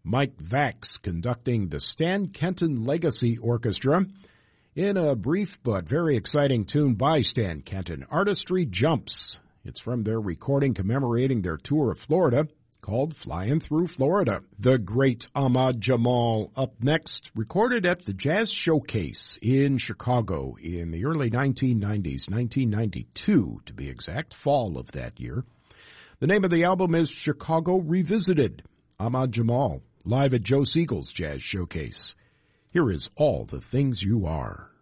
Mike Vax conducting the Stan Kenton Legacy Orchestra in a brief but very exciting tune by Stan Kenton, Artistry Jumps. It's from their recording commemorating their tour of Florida called Flying Through Florida. The great Ahmad Jamal up next, recorded at the Jazz Showcase in Chicago in the early 1990s, 1992 to be exact, fall of that year. The name of the album is Chicago Revisited. Ahmad Jamal, live at Joe Siegel's Jazz Showcase. Here is All the Things You Are.